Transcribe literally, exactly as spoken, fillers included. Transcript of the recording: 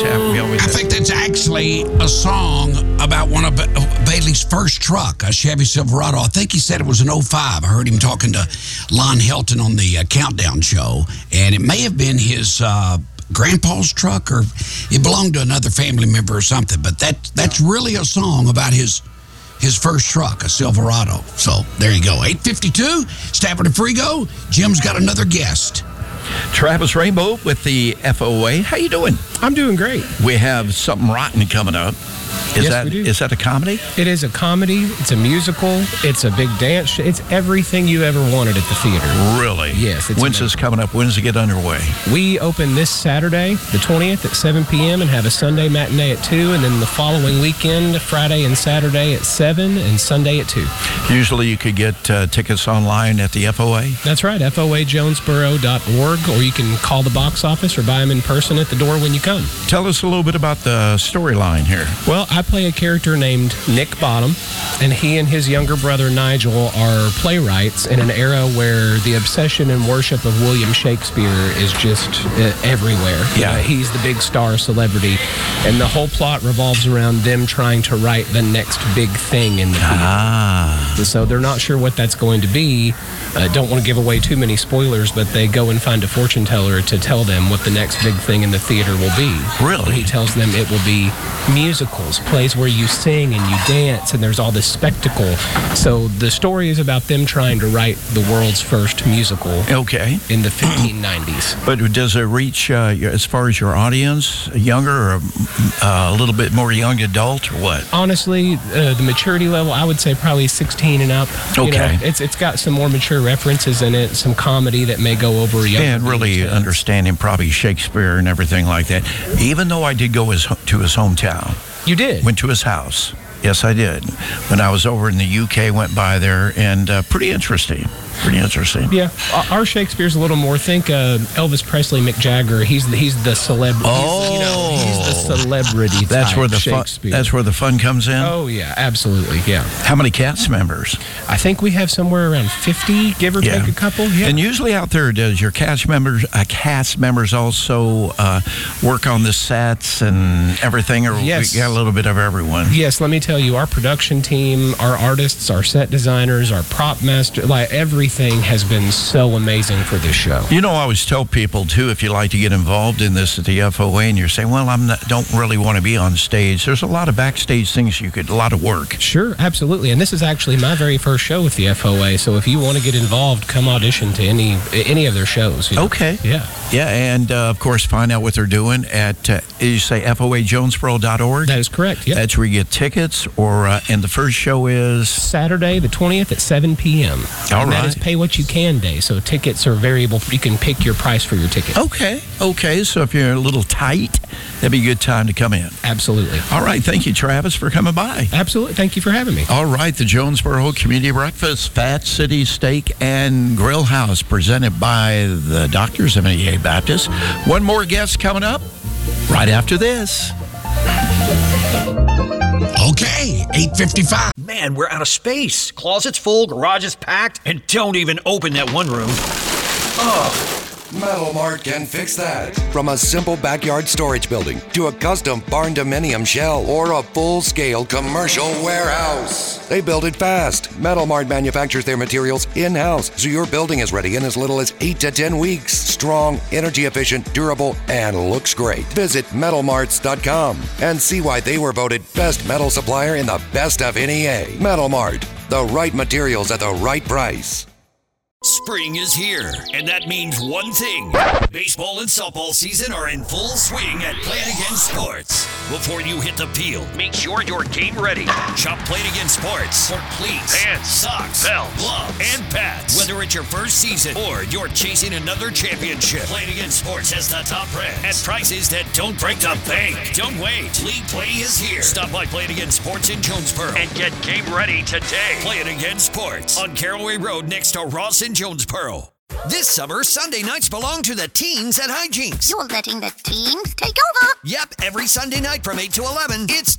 have. We always I have. think that's actually a song about one of Bailey's first truck, a Chevy Silverado. I think he said it was an oh five. I heard him talking to Lon Helton on the uh, Countdown show, and it may have been his uh, grandpa's truck, or it belonged to another family member or something. But that that's really a song about his his first truck, a Silverado. So there you go. eight fifty-two, Stafford and Frigo. Jim's got another guest. Travis Rainbow with the F O A. How you doing? I'm doing great. We have Something Rotten coming up. Is Yes, that we do. is that a comedy? It is a comedy. It's a musical. It's a big dance. Sh- it's everything you ever wanted at the theater. Really? Yes, it's When's this coming up? When does it get underway? We open this Saturday, the twentieth, at seven p.m. and have a Sunday matinee at two, and then the following weekend, Friday and Saturday at seven, and Sunday at two. Usually you could get uh, tickets online at the F O A. That's right, F O A jonesboro dot org, or you can call the box office or buy them in person at the door when you come. Tell us a little bit about the storyline here. Well, I play a character named Nick Bottom, and he and his younger brother Nigel are playwrights in an era where the obsession and worship of William Shakespeare is just uh, everywhere. Yeah. Uh, he's the big star celebrity, and the whole plot revolves around them trying to write the next big thing in the theater. Ah. And so they're not sure what that's going to be. I uh, don't want to give away too many spoilers, but they go and find a fortune teller to tell them what the next big thing in the theater will be. Really? And he tells them it will be musicals, plays where you sing and you dance, and there's all this spectacle. So the story is about them trying to write the world's first musical Okay. in the fifteen nineties. But does it reach, uh, your- as far as your audience, younger or uh, a little bit more young adult, or what? Honestly, uh, the maturity level, I would say probably sixteen and up. You Okay. know, it's it's got some more mature references in it, some comedy that may go over younger. And really people's heads. understanding probably Shakespeare and everything like that. Even though I did go his, to his hometown, You did. went to his house. Yes, I did. When I was over in the U K, went by there, and uh, pretty interesting. Pretty interesting. Yeah, our- our Shakespeare's a little more. Think uh, Elvis Presley, Mick Jagger. He's the, he's the celebrity. Oh. you know, he's the celebrity. That's type where the fun, Shakespeare. that's where the fun comes in. Oh yeah, absolutely. Yeah, How many cast members? I think we have somewhere around fifty, give or Yeah. take a couple. Yeah. And usually out there, does your cast members, uh, cast members also uh, work on the sets and everything, or Yes. we got a little bit of everyone? Yes, let me tell you, our production team, our artists, our set designers, our prop master, like everything has been so amazing for this show. You know, I always tell people too, if you like to get involved in this at the F O A, and you're saying, "Well, I'm not, don't really want to be on stage." There's a lot of backstage things you could, a lot of work. Sure, absolutely. And this is actually my very first show with the F O A. So if you want to get involved, come audition to any any of their shows. you know. Okay. Yeah. Yeah, and uh, of course, find out what they're doing at uh, you say F O A jonesboro dot org. That is correct. Yeah. That's where you get tickets, or uh, and the first show is Saturday the twentieth at seven p.m. All and That right. is pay what you can day. So tickets are variable. You can pick your price for your ticket. okay. Okay, so if you're a little tight, that'd be a good time to come in. Absolutely. All right, thank you, Travis, for coming by. Absolutely. Thank you for having me. All right, the Jonesboro Community Breakfast, Fat City Steak and Grill House, presented by the Doctors of N E A Baptist. One more guest coming up right after this. Okay, eight fifty-five. Man, we're out of space. Closet's full, garage is packed, and don't even open that one room. Metal Mart can fix that. From a simple backyard storage building to a custom barn dominium shell or a full-scale commercial warehouse, they build it fast. Metal Mart manufactures their materials in-house, so your building is ready in as little as eight to ten weeks. Strong, energy efficient, durable, and looks great. Visit metal marts dot com and see why they were voted best metal supplier in the best of N E A. Metal Mart, the right materials at the right price. Spring is here, and that means one thing. Baseball and softball season are in full swing at Play It Again Sports. Before you hit the field, make sure you're game ready. Shop Play It Again Sports for cleats, pants, socks, belts, gloves, and pads. Whether it's your first season or you're chasing another championship, Play It Again Sports has the top brands at prices that don't break the bank. Don't wait. League Play is here. Stop by Play It Again Sports in Jonesboro and get game ready today. Play It Again Sports on Caraway Road next to Ross and Jonesboro. This summer, Sunday nights belong to the teens at Hijinks. You're letting the teens take over. Yep, every Sunday night from eight to eleven, it's